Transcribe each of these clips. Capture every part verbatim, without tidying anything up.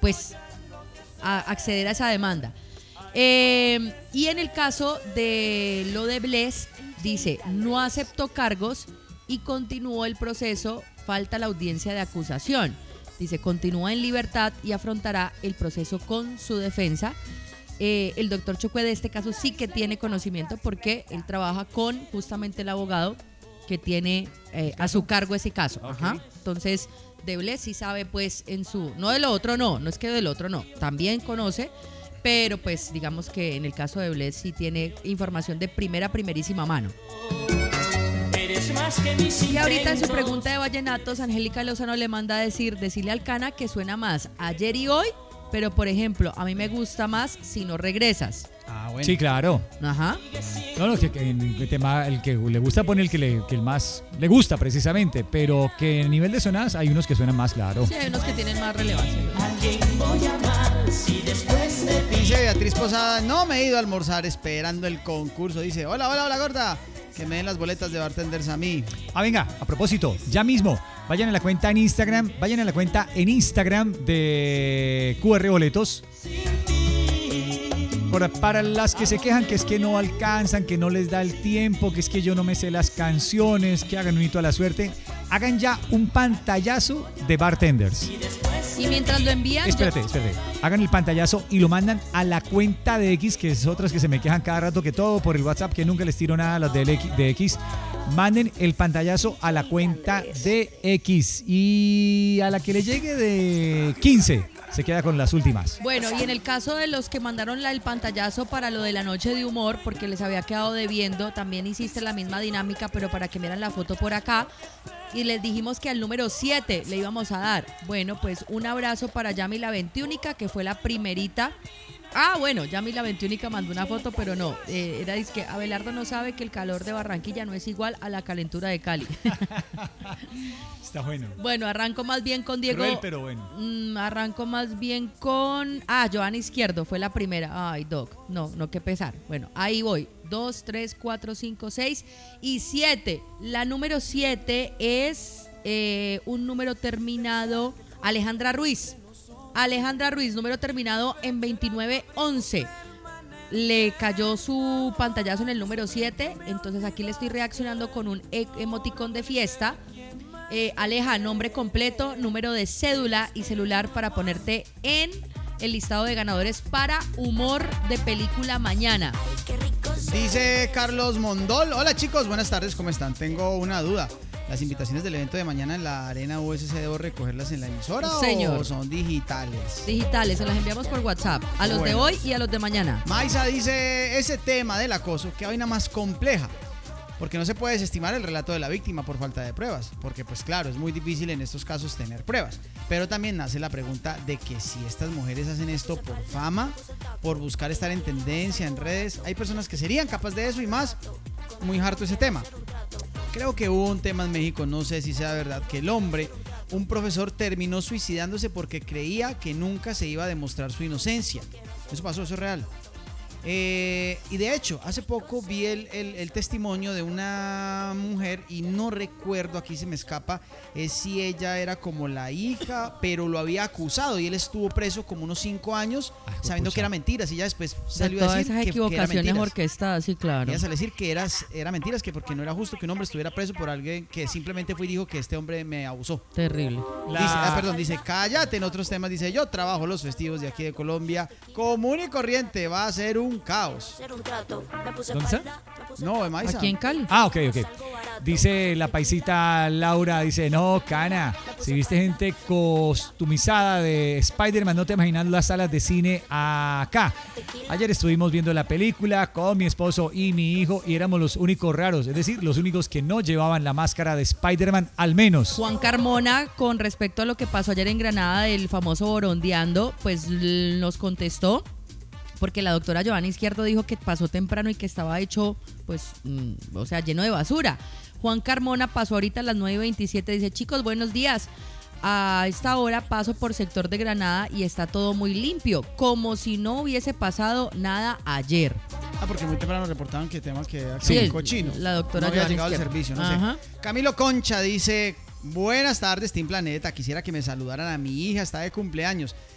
pues a acceder a esa demanda. Eh, y en el caso de lo de Bless, dice, no aceptó cargos y continuó el proceso, falta la audiencia de acusación. Dice, continúa en libertad y afrontará el proceso con su defensa. Eh, el doctor Chocue de este caso sí que tiene conocimiento porque él trabaja con justamente el abogado que tiene eh, a su cargo ese caso. Okay. Ajá. Entonces, de Bless sí sabe pues en su... No de lo otro no, no es que del otro no, también conoce, pero pues digamos que en el caso de Bless sí tiene información de primera, primerísima mano. Y ahorita en su pregunta de vallenatos, Angélica Lozano le manda a decir, decirle al Cana que suena más ayer y hoy, pero por ejemplo, a mí me gusta más Si no regresas. Ah, bueno. Sí, claro. Ajá. No, no, que, que el tema, el que le gusta poner el que, le, que el más le gusta precisamente, pero que en nivel de sonadas hay unos que suenan más, claro. Sí, hay unos que tienen más relevancia. Dice Beatriz Posada, no me he ido a almorzar esperando el concurso. Dice, hola, hola, hola, gorda. Que me den las boletas de bartenders a mí. Ah, venga, a propósito, ya mismo, vayan a la cuenta en Instagram, vayan a la cuenta en Instagram de Q R Boletos. Para, para las que se quejan que es que no alcanzan, que no les da el tiempo, que es que yo no me sé las canciones, que hagan un hito a la suerte, hagan ya un pantallazo de bartenders. Y mientras lo envían... Espérate, espérate. Hagan el pantallazo y lo mandan a la cuenta de X, que es otras que se me quejan cada rato que todo por el WhatsApp, que nunca les tiro nada a las de, de X. Manden el pantallazo a la cuenta de X y a la que le llegue de quince se queda con las últimas. Bueno, y en el caso de los que mandaron la, el pantallazo para lo de la noche de humor, porque les había quedado debiendo, también hiciste la misma dinámica, pero para que vieran la foto por acá. Y les dijimos que al número siete le íbamos a dar. Bueno, pues un abrazo para Yami la Veintiúnica, que fue la primerita. Ah, bueno, Yami la Veintiúnica mandó una foto, pero no. Eh, era que Abelardo no sabe que el calor de Barranquilla no es igual a la calentura de Cali. Está bueno. Bueno, arranco más bien con Diego. Cruel, pero bueno. Mm, arranco más bien con... Ah, Joana Izquierdo fue la primera. Ay, Doc. No, no, qué pesar. Bueno, ahí voy. Dos, tres, cuatro, cinco, seis y siete. La número siete es eh, un número terminado, Alejandra Ruiz. Alejandra Ruiz, número terminado en veintinueve once. Le cayó su pantallazo en el número siete, entonces aquí le estoy reaccionando con un emoticón de fiesta. Eh, Aleja, nombre completo, número de cédula y celular para ponerte en el listado de ganadores para Humor de Película mañana. Dice Carlos Mondol, hola chicos, buenas tardes, ¿cómo están? Tengo una duda. ¿Las invitaciones del evento de mañana en la Arena U S C debo recogerlas en la emisora Señor. o son digitales? Digitales, se las enviamos por WhatsApp, a los bueno. de hoy y a los de mañana. Maisa dice, ese tema del acoso, qué vaina más compleja, porque no se puede desestimar el relato de la víctima por falta de pruebas, porque pues claro, es muy difícil en estos casos tener pruebas, pero también nace la pregunta de que si estas mujeres hacen esto por fama, por buscar estar en tendencia en redes, hay personas que serían capaces de eso y más, muy harto ese tema. Creo que hubo un tema en México, no sé si sea verdad, que el hombre, un profesor, terminó suicidándose porque creía que nunca se iba a demostrar su inocencia. Eso pasó, eso es real. Eh, y de hecho, hace poco vi el, el, el testimonio de una mujer y no recuerdo, aquí se me escapa, es si ella era como la hija, pero lo había acusado y él estuvo preso como unos cinco años Ay, sabiendo pucha. que era mentiras y ya después salió a decir esas que, equivocaciones que era mentiras. orquestadas, sí, claro. Ella salió a decir que era, era mentiras, que porque no era justo que un hombre estuviera preso por alguien que simplemente fue y dijo que este hombre me abusó. Terrible. La... Dice, ah, perdón, dice, cállate. En otros temas dice, yo trabajo los festivos de aquí de Colombia, común y corriente, va a ser un caos. ¿Dónde está? No, en Maiza. Aquí en Cali. Ah, ok, ok. Dice la paisita Laura, dice, no, Cana, si viste gente costumizada de Spider-Man, no te imaginas las salas de cine acá. Ayer estuvimos viendo la película con mi esposo y mi hijo y éramos los únicos raros, es decir, los únicos que no llevaban la máscara de Spider-Man, al menos. Juan Carmona, con respecto a lo que pasó ayer en Granada del famoso Borondeando, pues nos contestó, porque la doctora Joana Izquierdo dijo que pasó temprano y que estaba hecho, pues, mmm, o sea, lleno de basura. Juan Carmona pasó ahorita a las nueve y veintisiete, dice, chicos, buenos días. A esta hora paso por sector de Granada y está todo muy limpio, como si no hubiese pasado nada ayer. Ah, porque muy temprano reportaban que tema que sí, el cochino. La doctora no había Joana llegado Izquierdo. el servicio, no Ajá. sé. Camilo Concha dice, buenas tardes, Team Planeta. Quisiera que me saludaran a mi hija, está de cumpleaños.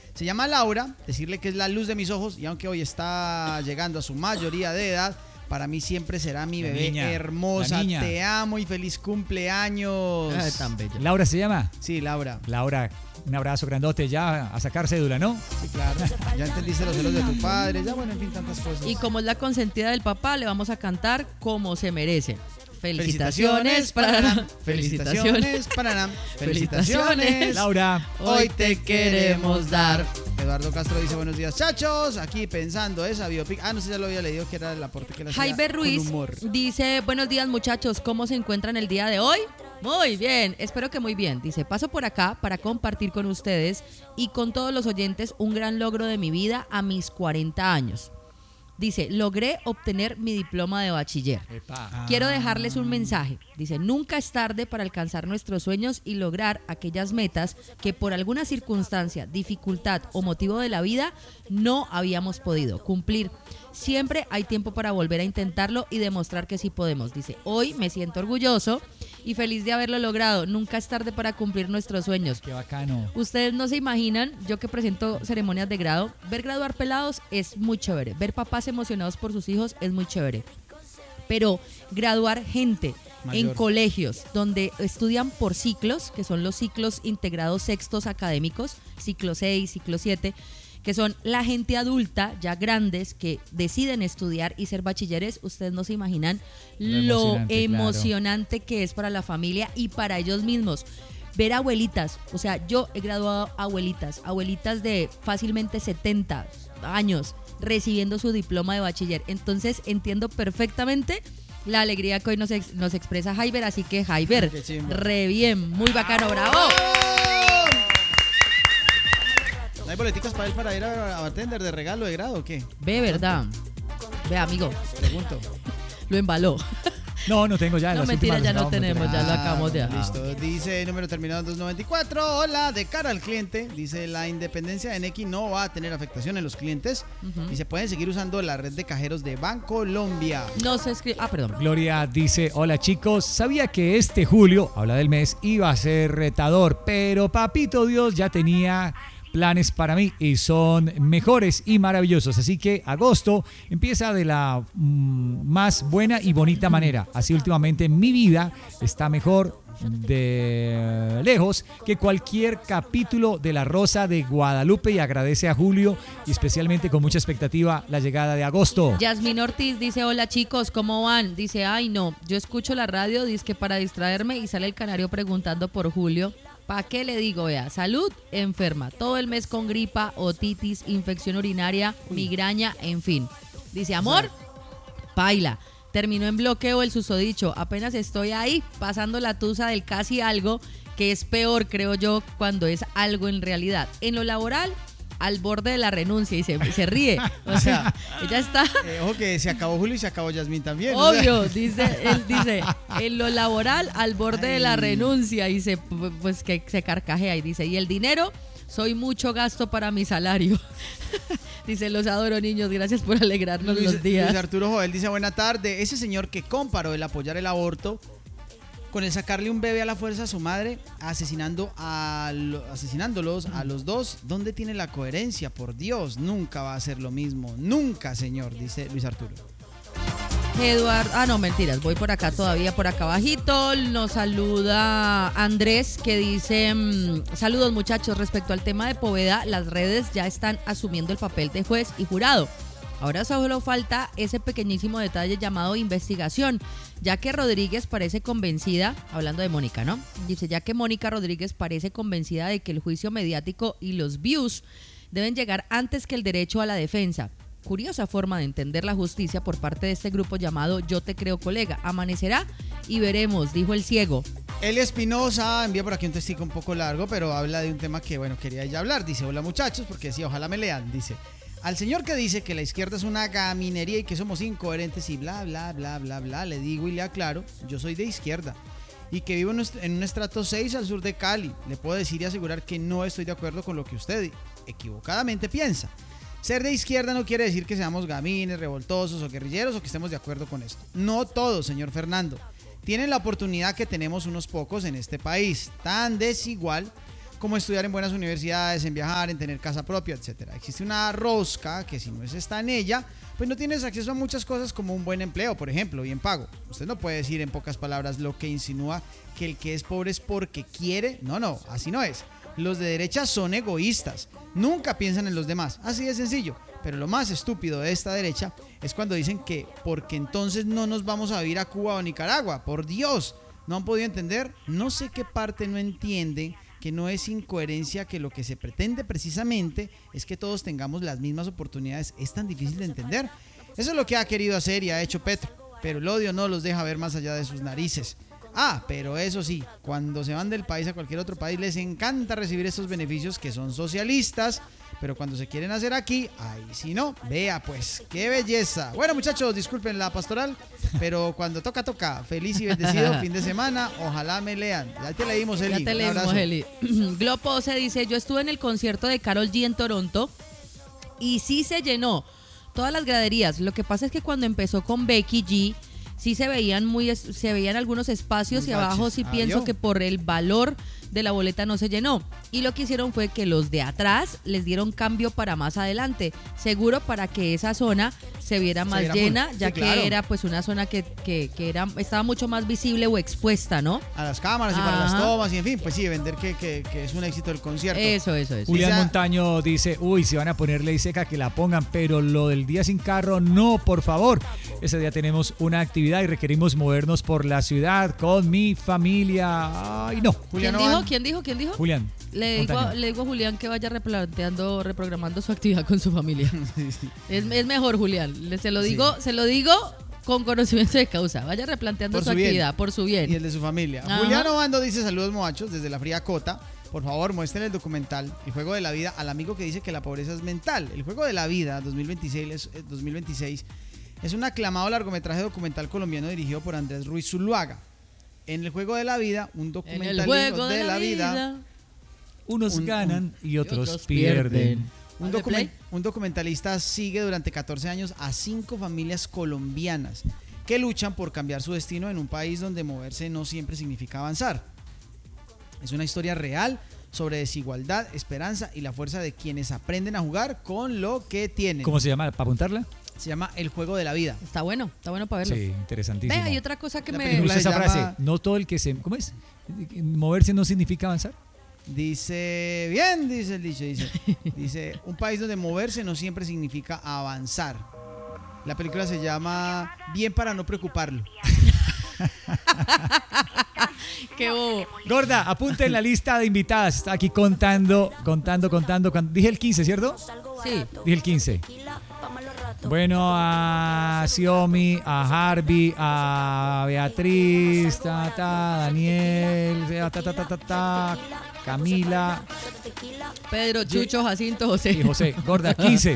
Se llama Laura, decirle que es la luz de mis ojos y aunque hoy está llegando a su mayoría de edad, para mí siempre será mi La bebé niña, hermosa. la niña. Te amo y feliz cumpleaños. Ay, tan bella. ¿Laura se llama? Sí, Laura. Laura, un abrazo grandote ya a sacar cédula, ¿no? Sí, claro. Ya entendiste los celos de tu padre. Ya, bueno, en fin, tantas cosas. Y como es la consentida del papá, le vamos a cantar como se merece. Felicitaciones, para Felicitaciones, para Felicitaciones. Laura. Hoy te queremos dar. Eduardo Castro dice buenos días, chachos. Aquí pensando esa biopic. Ah, no sé, ya lo había leído que era el aporte que le hacía Jaiber Ruiz con humor. dice, buenos días muchachos, ¿cómo se encuentran el día de hoy? Muy bien, espero que muy bien. Dice, paso por acá para compartir con ustedes y con todos los oyentes un gran logro de mi vida a mis cuarenta años. Dice, logré obtener mi diploma de bachiller. Epa. Quiero dejarles un mensaje. Dice, nunca es tarde para alcanzar nuestros sueños y lograr aquellas metas que por alguna circunstancia, dificultad o motivo de la vida no habíamos podido cumplir. Siempre hay tiempo para volver a intentarlo y demostrar que sí podemos. Dice, hoy me siento orgulloso y feliz de haberlo logrado. Nunca es tarde para cumplir nuestros sueños. Qué bacano. Ustedes no se imaginan, yo que presento ceremonias de grado, ver graduar pelados es muy chévere. Ver papás emocionados por sus hijos es muy chévere. Pero graduar gente Mayor. en colegios donde estudian por ciclos, que son los ciclos integrados sextos académicos, ciclo seis, ciclo siete, que son la gente adulta, ya grandes, que deciden estudiar y ser bachilleres, ustedes no se imaginan Lo lo emocionante, emocionante claro. que es para la familia y para ellos mismos. Ver abuelitas, o sea, yo he graduado abuelitas, abuelitas de fácilmente setenta años recibiendo su diploma de bachiller. Entonces entiendo perfectamente la alegría que hoy nos, ex- nos expresa Jaiber, así que Jaiber, Qué chimba. re bien, muy bacano, bravo. ¿No hay boleticas para él para ir a, a bartender de regalo de grado o qué? Ve, ¿verdad? Ve, amigo, Pregunto. lo embaló. No, no tengo ya. No, las mentira, últimas ya no tenemos, ya lo acabamos de- Ah, listo. Dice número terminado en doscientos noventa y cuatro. Hola, de cara al cliente. Dice la independencia de Nequi no va a tener afectación en los clientes Ujú. y se pueden seguir usando la red de cajeros de Bancolombia. No se escribe. Ah, perdón. Gloria dice, hola chicos, sabía que este julio, habla del mes, iba a ser retador, pero papito Dios ya tenía planes para mí y son mejores y maravillosos, así que agosto empieza de la mm, más buena y bonita manera, así últimamente mi vida está mejor de lejos que cualquier capítulo de La Rosa de Guadalupe y agradece a Julio y especialmente con mucha expectativa la llegada de agosto. Yasmín Ortiz dice, hola chicos, ¿cómo van? Dice, ay no, yo escucho la radio, dice que para distraerme y sale el canario preguntando por Julio. ¿Para qué le digo? Vea, salud, enferma, todo el mes con gripa, otitis, infección urinaria, migraña, en fin. Dice, amor, paila. Terminó en bloqueo el susodicho. Apenas estoy ahí pasando la tusa del casi algo, que es peor, creo yo, cuando es algo en realidad. En lo laboral, al borde de la renuncia y se, se ríe. O sea, ella está... Eh, ojo que se acabó Julio y se acabó Yasmín también. o sea. Obvio, dice, él dice, en lo laboral al borde de la Ay. renuncia y se, pues que se carcajea y dice, y el dinero, soy mucho gasto para mi salario. Dice, los adoro niños, gracias por alegrarnos Luis, los días. Luis Arturo Joel dice, buena tarde. Ese señor que comparó el apoyar el aborto con el sacarle un bebé a la fuerza a su madre, asesinando a lo- asesinándolos a los dos, ¿dónde tiene la coherencia? Por Dios, nunca va a ser lo mismo. Nunca, señor, dice Luis Arturo. Eduardo, ah no, mentiras, voy por acá todavía, por acá abajito, nos saluda Andrés que dice, mm, saludos muchachos, respecto al tema de Poveda, las redes ya están asumiendo el papel de juez y jurado. Ahora solo falta ese pequeñísimo detalle llamado investigación, ya que Rodríguez parece convencida, hablando de Mónica, ¿no? Dice, ya que Mónica Rodríguez parece convencida de que el juicio mediático y los views deben llegar antes que el derecho a la defensa. Curiosa forma de entender la justicia por parte de este grupo llamado Yo Te Creo Colega. Amanecerá y veremos, dijo el ciego. Eli Espinosa envía por aquí un testigo un poco largo, pero habla de un tema que, bueno, quería ya hablar. Dice, hola muchachos, porque decía, ojalá me lean. Dice, al señor que dice que la izquierda es una gaminería y que somos incoherentes y bla, bla, bla, bla, bla, le digo y le aclaro, yo soy de izquierda y que vivo en un est- en un estrato seis al sur de Cali. Le puedo decir y asegurar que no estoy de acuerdo con lo que usted equivocadamente piensa. Ser de izquierda no quiere decir que seamos gamines, revoltosos o guerrilleros o que estemos de acuerdo con esto. No todos, señor Fernando. Tienen la oportunidad que tenemos unos pocos en este país, tan desigual, como estudiar en buenas universidades, en viajar, en tener casa propia, etcétera. Existe una rosca que si no está en ella, pues no tienes acceso a muchas cosas como un buen empleo, por ejemplo, bien pago. Usted no puede decir en pocas palabras lo que insinúa que el que es pobre es porque quiere. No, no, así no es. Los de derecha son egoístas, nunca piensan en los demás, así de sencillo. Pero lo más estúpido de esta derecha es cuando dicen que porque entonces no nos vamos a vivir a Cuba o Nicaragua. Por Dios, ¿no han podido entender? No sé qué parte no entienden, que no es incoherencia, que lo que se pretende precisamente es que todos tengamos las mismas oportunidades. Es tan difícil de entender. Eso es lo que ha querido hacer y ha hecho Petro, pero el odio no los deja ver más allá de sus narices. Ah, pero eso sí, cuando se van del país a cualquier otro país les encanta recibir estos beneficios que son socialistas, pero cuando se quieren hacer aquí, ahí sí no, vea pues, qué belleza. Bueno muchachos, disculpen la pastoral, pero cuando toca, toca. Feliz y bendecido fin de semana, ojalá me lean. Ya te leímos, Eli. Ya te leímos, Eli. Glopo se dice, yo estuve en el concierto de Karol G en Toronto y sí se llenó todas las graderías. Lo que pasa es que cuando empezó con Becky G, sí se veían muy se veían algunos espacios Muy y abajo baches. sí Ah, pienso ¿vio? que por el valor de la boleta no se llenó. Y lo que hicieron fue que los de atrás les dieron cambio para más adelante, seguro para que esa zona se viera más viera llena, full. ya Sí, que claro. era pues una zona que, que, que era, estaba mucho más visible o expuesta, ¿no? A las cámaras y para Ajá. las tomas y en fin, pues sí, vender que, que, que es un éxito el concierto. Eso, eso, eso. Julián O sea- Montaño dice, uy, si van a poner ley seca que la pongan, pero lo del día sin carro, no, por favor. Ese día tenemos una actividad y requerimos movernos por la ciudad con mi familia. Ay, no. ¿Quién Julián dijo? Ovan. ¿Quién dijo? ¿Quién dijo? Julián. Le digo, Montaño. le digo a Julián que vaya replanteando, reprogramando su actividad con su familia. Sí, sí. Es, es mejor, Julián. Le- Se lo digo, se lo digo con conocimiento de causa. Vaya replanteando Por su su bien. actividad por su Y el bien. de su familia. Ajá. Julián Obando dice saludos moachos desde la fría cota. Por favor, muestren el documental El juego de la vida al amigo que dice que la pobreza es mental. El juego de la vida dos mil veintiséis es, eh, dos mil veintiséis es un aclamado largometraje documental colombiano dirigido por Andrés Ruiz Zuluaga. En El juego de la vida, un En documental el juego de, la vida. Unos Un- ganan y otros, otros pierden. pierden. Un, ¿Dale play? document- un documentalista sigue durante catorce años a cinco familias colombianas que luchan por cambiar su destino en un país donde moverse no siempre significa avanzar. Es una historia real sobre desigualdad, esperanza y la fuerza de quienes aprenden a jugar con lo que tienen. ¿Cómo se llama? ¿Para apuntarla? Se llama El juego de la vida. Está bueno, está bueno para verlo. Sí, interesantísimo. Ve, hay otra cosa que La me... Me película gusta esa se llama- frase. No todo el que se... ¿Cómo es? Moverse no significa avanzar. Dice, bien, dice el dicho, dice, dice, un país donde moverse no siempre significa avanzar. La película se llama Bien para no preocuparlo. Qué bobo. Gorda, apunte en la lista de invitadas. Está aquí contando, contando, contando. contando. Dije el quince, ¿cierto? Sí. Dije el quince. Bueno, a Xiomi, a Harvey, a Beatriz, ta, ta, Daniel, ta, ta, ta, ta, ta, Camila Pedro, Chucho, Jacinto, José. y José. Gorda, quince.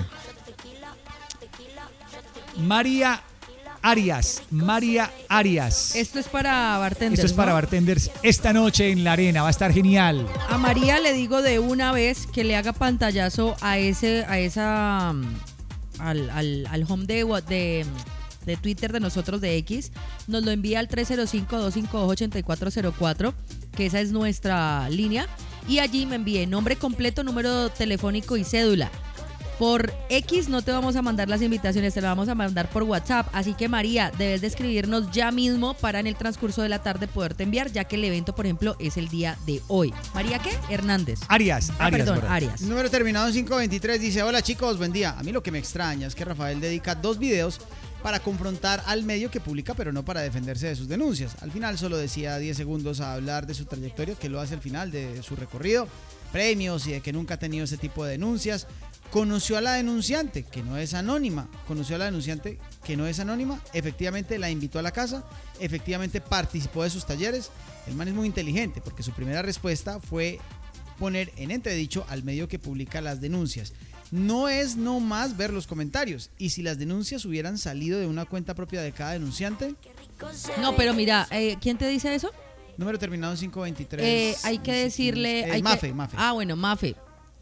María Arias, María Arias. Esto es para bartenders. Esto es para ¿no? bartenders esta noche en la arena. Va a estar genial. A María le digo de una vez que le haga pantallazo a ese, a esa, mm, al, al, al home de, wa- de, de Twitter de nosotros de X. Nos lo envía al tres cero cinco, dos cinco dos, ocho cuatro cero cuatro, que esa es nuestra línea. Y allí me envíe nombre completo, número telefónico y cédula. Por X no te vamos a mandar las invitaciones, te las vamos a mandar por WhatsApp. Así que María, debes de escribirnos ya mismo para en el transcurso de la tarde poderte enviar, ya que el evento, por ejemplo, es el día de hoy. ¿María qué? Hernández. Arias, Ah, Arias. perdón, Gorda. Arias. Número terminado en cinco veintitrés dice, hola chicos, buen día. A mí lo que me extraña es que Rafael dedica dos videos para confrontar al medio que publica, pero no para defenderse de sus denuncias. Al final solo decía diez segundos a hablar de su trayectoria, que lo hace al final de su recorrido, premios y de que nunca ha tenido ese tipo de denuncias. Conoció a la denunciante, que no es anónima. Conoció a la denunciante, que no es anónima. Efectivamente la invitó a la casa. Efectivamente participó de sus talleres. El man es muy inteligente porque su primera respuesta fue poner en entredicho al medio que publica las denuncias. No es nomás ver los comentarios. Y si las denuncias hubieran salido de una cuenta propia de cada denunciante, No, pero mira, eh, ¿quién te dice eso? número terminado en cinco veintitrés. Eh, hay que decirle... Eh, hay Mafe, que- Mafe. Ah, bueno, Mafe.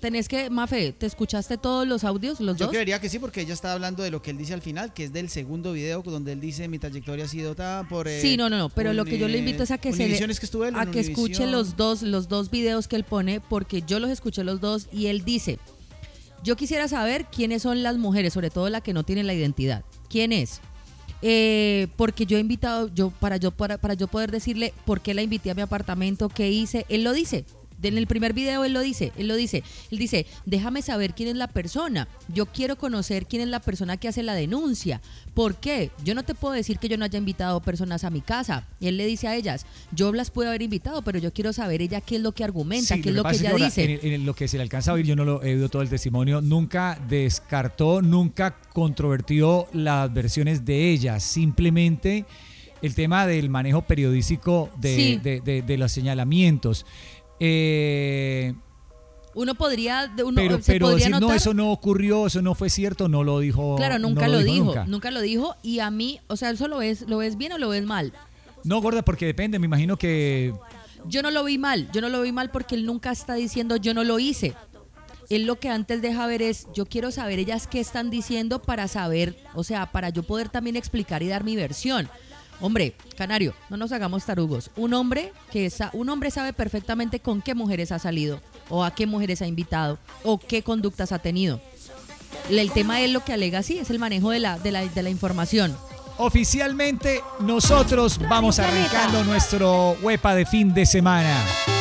tenés que, Mafe, ¿te escuchaste todos los audios, los Yo dos? creería que sí, porque ella estaba hablando de lo que él dice al final, que es del segundo video, donde él dice mi trayectoria ha sido dada por... Eh, Sí, no, no, no, pero un, lo que yo le invito es a que se le, que estuve él, a en que escuche Univisión. los dos, los dos videos que él pone, porque yo los escuché los dos y él dice, yo quisiera saber quiénes son las mujeres, sobre todo la que no tiene la identidad. ¿Quién es? Eh, porque yo he invitado, yo para yo para, para yo poder decirle por qué la invité a mi apartamento, qué hice, él lo dice. En el primer video él lo dice, él lo dice, él dice, déjame saber quién es la persona, yo quiero conocer quién es la persona que hace la denuncia. ¿Por qué? Yo no te puedo decir que yo no haya invitado personas a mi casa. Y él le dice a ellas, yo las pude haber invitado, pero yo quiero saber ella qué es lo que argumenta, Sí, qué es lo que pasa ella ahora, dice. En, en lo que se le alcanza a oír, yo no lo he oído todo el testimonio, nunca descartó, nunca controvertió las versiones de ellas, simplemente el tema del manejo periodístico de, Sí. de, de, de los señalamientos. Eh, Uno podría, uno, pero se pero podría decir, notar, no, eso no ocurrió, eso no fue cierto, no lo dijo. claro, nunca no lo, dijo, nunca. nunca lo dijo. Y a mí, o sea, ¿eso lo ves, lo ves bien o lo ves mal? No, gorda, porque depende, me imagino que... Yo no lo vi mal, yo no lo vi mal porque él nunca está diciendo yo no lo hice. Él lo que antes deja ver es, yo quiero saber ellas qué están diciendo para saber, o sea, para yo poder también explicar y dar mi versión. Hombre, Canario, no nos hagamos tarugos. Un hombre que sa- un hombre sabe perfectamente con qué mujeres ha salido, o a qué mujeres ha invitado, o qué conductas ha tenido. El tema es lo que alega, sí, es el manejo de la, de la, de la información. Oficialmente nosotros vamos arrancando nuestro huepa de fin de semana.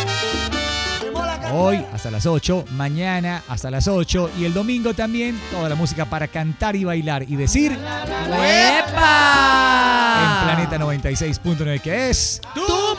Hoy hasta las ocho, mañana hasta las ocho y el domingo también toda la música para cantar y bailar y decir ¡Huepa! en Planeta noventa y seis punto nueve que es ¡Tu